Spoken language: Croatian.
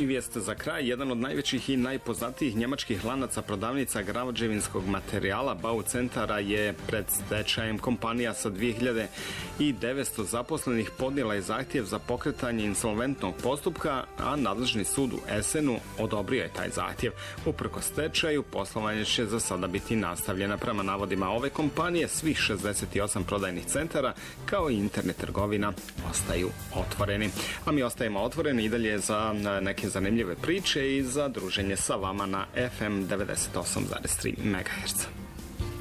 I vijest za kraj, jedan od najvećih i najpoznatijih njemačkih lanaca prodavnica građevinskog materijala Baucentara je pred stečajem. Kompanija sa 2900 zaposlenih podnijela je zahtjev za pokretanje insolventnog postupka, a nadležni sud u Essenu odobrio je taj zahtjev. Uprkos stečaju, poslovanje će za sada biti nastavljeno. Prema navodima ove kompanije, svih 68 prodajnih centara kao i internet trgovina ostaju otvoreni. A mi ostajemo otvoreni i dalje za neke zanimljive priče i za druženje sa vama na FM 98,3 MHz.